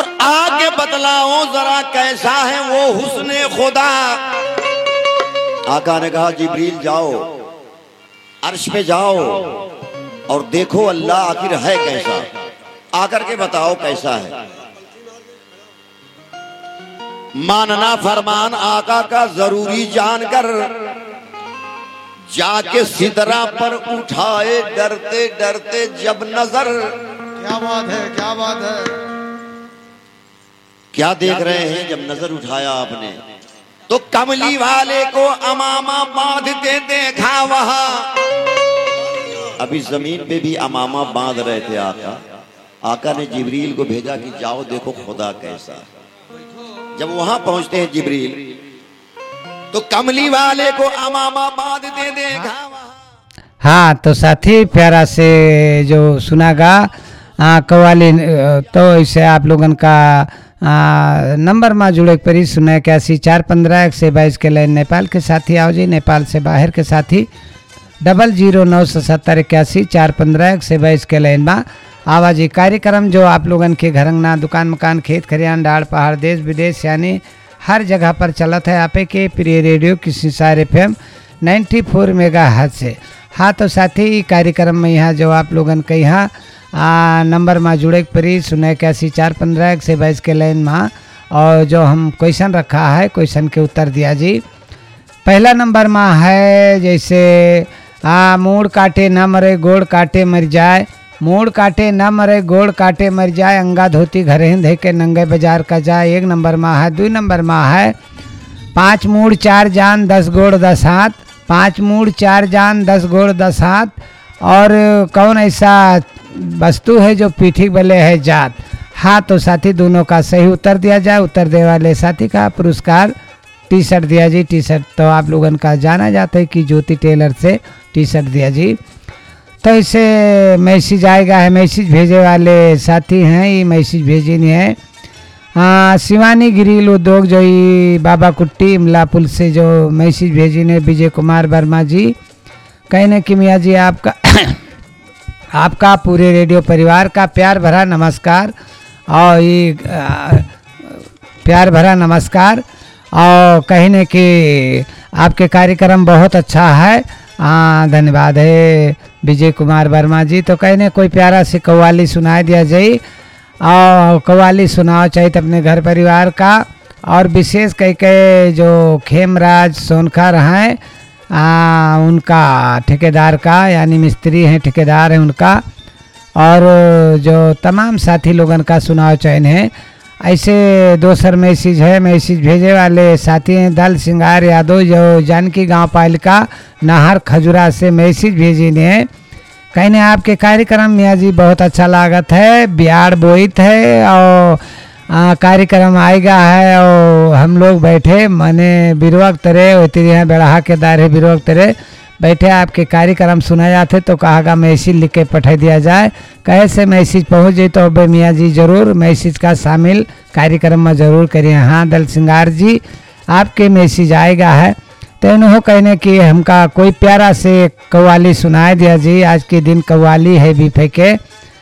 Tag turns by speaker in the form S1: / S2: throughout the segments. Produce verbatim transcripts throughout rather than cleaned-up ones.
S1: आगे बतलाओ जरा कैसा है वो हुस्ने खुदा। आका ने कहा जिब्रील जाओ अर्श पे जाओ और देखो अल्लाह आखिर है कैसा, आकर के बताओ कैसा है। मानना फरमान आका का जरूरी जानकर जाके सिदरा पर उठाए डरते डरते जब नजर।
S2: क्या बात है, क्या बात है।
S1: क्या देख रहे हैं जब नजर उठाया आपने तो कमली वाले को अमामा बांधते देखा वहां। अभी जमीन पे भी अमामा बांध रहे थे आका। आका ने जिब्रील को भेजा कि जाओ देखो खुदा कैसा है। जब वहां पहुंचते हैं जिब्रील तो कमली वाले को अमामा बांधते देखा वहां।
S3: हाँ तो साथी प्यारा से जो सुनागा आ, कवाली तो इसे आप लोगन का आ, नंबर में जुड़े परी सुना इक्यासी चार पंद्रह एक से बाईस के लाइन नेपाल के साथी आओ जी। नेपाल से बाहर के साथी डबल जीरो नौ सौ सत्तर इक्यासी चार पंद्रह एक से बाईस के लाइन में आवाजी कार्यक्रम जो आप लोगन के घर अंगना दुकान मकान खेत खरियान डाड़ पहाड़ देश विदेश यानी हर जगह पर चलत है आपे के प्रिय रेडियो किसी सारे फेम नाइन्टी फोर मेगा हद से। हाँ तो साथी कार्यक्रम में यहाँ जो आप लोगन के यहाँ आ, नंबर में जुड़े परी सुना इक्यासी चार पंद्रह एक से बाईस के लाइन में और जो हम क्वेश्चन रखा है क्वेश्चन के उत्तर दिया जी। पहला नंबर में है जैसे आ मूड़ काटे न मरे गोड़ काटे मर जाए, मूड़ काटे न मरे गोड़ काटे मर जाए, अंगा धोती घर ही धे के नंगे बाजार का जाए। एक नंबर में है। दो नंबर में है पाँच मूड़ चार जान दस गोड़ दस हाथ, पाँच मूड़ चार जान दस गोड़ दस हाथ। और कौन ऐसा वस्तु है जो पीठी बले है जात। हाँ तो साथी दोनों का सही उत्तर दिया जाए। उत्तर देने वाले साथी का पुरस्कार टी शर्ट दिया जी। टी शर्ट तो आप लोगन का जाना जाता है कि ज्योति टेलर से टी शर्ट दिया जी। तो इसे मैसेज आएगा है। मैसेज भेजे वाले साथी हैं ये मैसेज भेजी नहीं है। हाँ शिवानी ग्रिल उद्योग जो ये बाबा कुट्टी इमला पुल से जो मैसेज भेजी ने विजय कुमार वर्मा जी। कहने कि मियाँ जी आपका आपका पूरे रेडियो परिवार का प्यार भरा नमस्कार और ये प्यार भरा नमस्कार और कहने कि आपके कार्यक्रम बहुत अच्छा है। हाँ धन्यवाद है विजय कुमार वर्मा जी। तो कहने कोई प्यारा सी कव्वाली सुनाई दिया जाए और कव्वाली सुनाओ चाहिए अपने घर परिवार का। और विशेष कई कई जो खेमराज सोनखर हैं आ, उनका ठेकेदार का यानी मिस्त्री हैं ठेकेदार हैं उनका और जो तमाम साथी लोगन का सुनाव चयन है। ऐसे दोसर मैसेज है। मैसेज भेजे वाले साथी हैं दल सिंगार यादव जो जानकी गांव पालिका नाहर खजुरा से मैसेज भेजी ने। कहने आपके कार्यक्रम मियाँ जी बहुत अच्छा लागत है, बिहार बोईत है और कार्यक्रम आएगा है और हम लोग बैठे मने बिरवक तरह तिरिया बेड़हा के दायरे बिरवक तरह बैठे आपके कार्यक्रम सुना जाते तो कहागा मैसेज लिख के पठा दिया जाए। कैसे मैसेज पहुंच जाए तो अब मियाँ जी ज़रूर मैसेज का शामिल कार्यक्रम में ज़रूर करिए। हाँ दल सिंगार जी आपके मैसेज आएगा है। तो इन्हों कहने कि हमका कोई प्यारा से कव्वाली सुनाए दिया जी। आज के दिन कव्वाली है बीफे के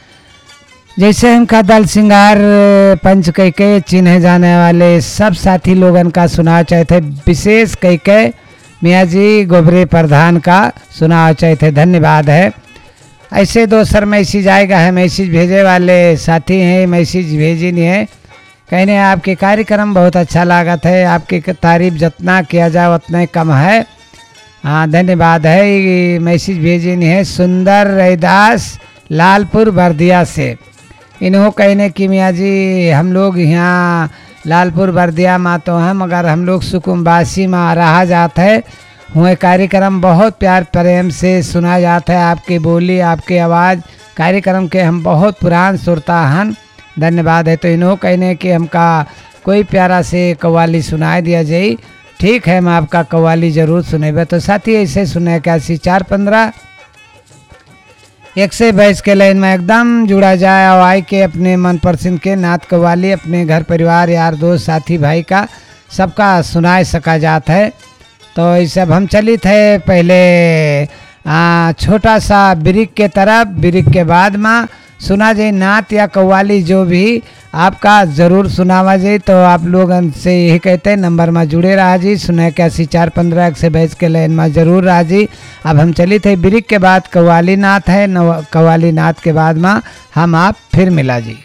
S3: जैसे हमका दल सिंगार पंच कई के चिन्हे जाने वाले सब साथी लोगन का सुना चाहे थे। विशेष कई के मियाँ जी गोबरे प्रधान का सुना चाहे थे। धन्यवाद है। ऐसे दोसर मैसेज आएगा है। मैसेज भेजे वाले साथी हैं मैसेज भेजी नहीं है। कहने आपके कार्यक्रम बहुत अच्छा लागत है, आपकी तारीफ जितना किया जाए उतना ही कम है। हाँ धन्यवाद है। मैसेज भेजी नहीं है सुंदर रैदास लालपुर बर्दिया से। इन्हों कहने कि मियाँ जी हम लोग यहाँ लालपुर बर्दिया में तो हैं मगर हम लोग सुकुम्बासी में रहा जाता है। हुए कार्यक्रम बहुत प्यार प्रेम से सुना जाता है। आपकी बोली आपकी आवाज़ कार्यक्रम के हम बहुत पुरान सुरता हन। धन्यवाद है। तो इन्हों कहने कि हमका कोई प्यारा से कव्वाली सुनाई दिया जाए। ठीक है मैं आपका कव्वाली ज़रूर सुनेबे। तो साथी ऐसे सुने इक्यासी चार पंद्रह एक से बाईस के लाइन में एकदम जुड़ा जाए और आई के अपने मनपसंद के नात कव्वाली अपने घर परिवार यार दोस्त साथी भाई का सबका सुनाए सका जाता है। तो इस सब हम चली थे पहले आ, छोटा सा ब्रिक के तरफ, ब्रिक के बाद में सुना जाए नात या कव्वाली जो भी आपका ज़रूर सुनावा जाए। तो आप लोगन से यही कहते हैं नंबर में जुड़े रहा जी, सुना इक्यासी चार पंद्रह एक से भेज के लाइन में ज़रूर रहा जी। अब हम चली थे ब्रेक के बाद कव्वाली नाथ है, कव्वाली नाथ के बाद में हम आप फिर मिला जी।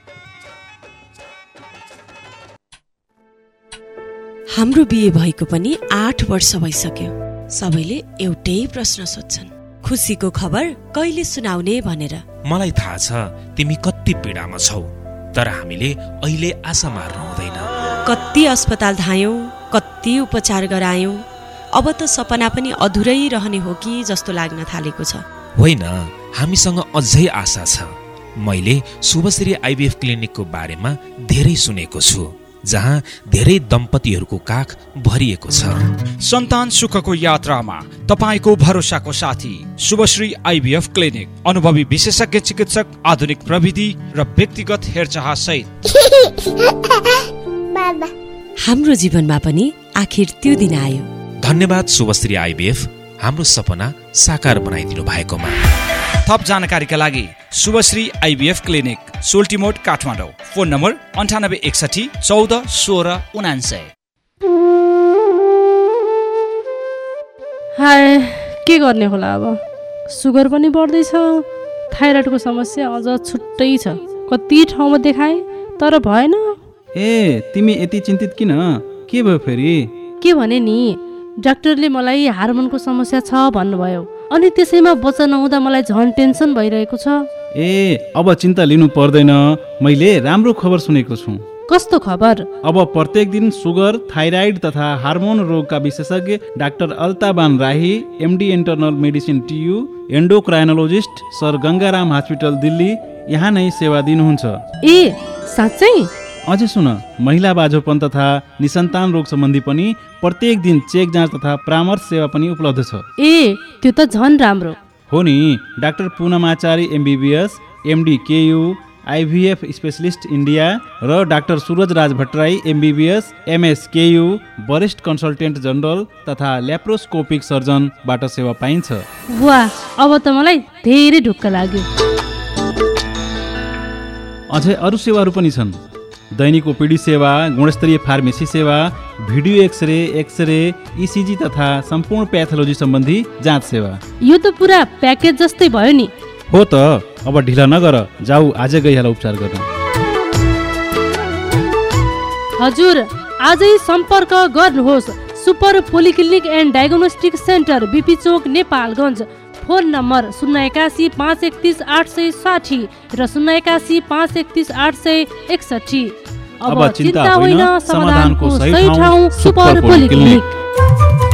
S4: हाम्रो बिहे भएको पनि आठ वर्ष भइसक्यो। सबैले एउटै प्रश्न सोध्छन्, खुसीको खबर कहिले सुनाउने भनेर।
S5: मलाई थाहा छ तिमी कति पीडामा छौ, तर हामीले अहिले आशा मार्नु हुँदैन।
S4: कति अस्पताल धायौं, कति उपचार गरायौं, अब त सपना पनि अधुरै रहने हो कि जस्तो लाग्न थालेको छ।
S5: होइन, हामीसँग अझै आशा छ। मैले शुभश्री आइभीएफ क्लिनिकको बारेमा धेरै सुनेको छु, जहाँ धेरै दम्पतिहरूको काख भरिएको छ।
S6: सन्तान सुखको यात्रामा तपाईको भरोसाको साथी शुभश्री आइभीएफ क्लिनिक, अनुभवी विशेषज्ञ चिकित्सक, आधुनिक प्रविधि र व्यक्तिगत हेरचाह सहित।
S4: हाम्रो जीवनमा पनि आखिर त्यो दिन आयो।
S5: धन्यवाद शुभश्री आइभीएफ, हाम्रो सपना साकार बनाइदिनु भएकोमा।
S6: थप जानकारीका लागि Shubhashree IVF clinic, सोल्टिमोड, Kathmandu. Phone number अन्ठानब्बे एकसठी चौध सोह्र उनान्सय।
S7: हाय, के गर्ने होला अब? सुगर पनि बढ्दैछ, थाइरोइडको समस्या अझ छुट्टै छ। कति ठाउँमा देखाएँ तर भएन।
S8: ए, तिमी यति चिन्तित किन? के भयो फेरि?
S7: के भने नि, डाक्टरले मलाई हार्मोनको समस्या छ भन्नुभयो, अनि त्यसैमा बच्चा नहुँदा मलाई झन् टेन्सन भइरहेको छ।
S8: ए, अब चिन्ता लिनु पर्दैन, मैले राम्रो खबर सुनेको छु।
S7: कस्तो खबर?
S8: अब प्रत्येक दिन सुगर, थाइराइड तथा हार्मोन रोगका विशेषज्ञ डाक्टर अल्ताबान राही, MD internal medicine TU, एन्डोक्राइनोलोजिस्ट sir Gangaram hospital Delhi यहाँ नै सेवा दिनुहुन्छ।
S7: ए, साँच्चै?
S8: अझै सुन, महिला बाझोपन तथा निसन्तान रोग सम्बन्धी पनि प्रत्येक दिन चेक जाँच तथा परामर्श सेवा पनि उपलब्ध छ।
S7: ए, त्यो त झन् राम्रो
S8: हो नि। Doctor पूनमाचारी MBBS, MD केयू, IVF specialist India र डाक्टर सूरज राज भट्टराई एमबीबीएस, एमएस केयू, वरिष्ठ कन्सल्टेन्ट जनरल तथा ल्याप्रोस्कोपिक सर्जनबाट सेवा पाइन्छ।
S7: वाह, अब त मलाई धेरै ढुक्क लाग्यो।
S8: अझै अरू सेवाहरू पनि छन्। दैनिक ओपीडी सेवा, गुणस्तरीय फार्मेसी सेवा, भिडियो एक्सरे, एक्सरे, इसिजी तथा सम्पूर्ण प्याथोलोजी सम्बन्धी जाँच सेवा।
S7: यो त पुरा प्याकेज जस्तै भयो नि।
S8: हो त, अब ढिला नगर, जाऊ आजै गइहाल उपचार गर्न।
S7: हजुर, आजै सम्पर्क गर्नुहोस् super polyclinic and diagnostic centre, BP Chowk, Nepalgunj. Phone number शून्य एकासी पाँच एकतिस आठ सय साठी र शून्य एकासी पाँच एकतिस आठ सय एकसठी। अब चिन्ता होइन, समाधानको सही ठाउँ सुपर पोलिक्लिनिक।